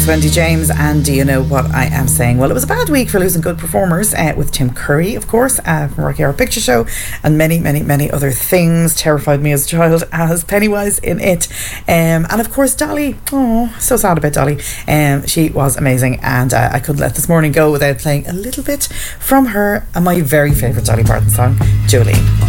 Wendy James, and do you know what I am saying? Well, it was a bad week for losing good performers, with Tim Curry, of course, from Rocky Horror Picture Show, and many, many, many other things. Terrified me as a child as Pennywise in It. And of course Dolly, oh, so sad about Dolly. She was amazing, and I couldn't let this morning go without playing a little bit from her and my very favourite Dolly Parton song, Jolene.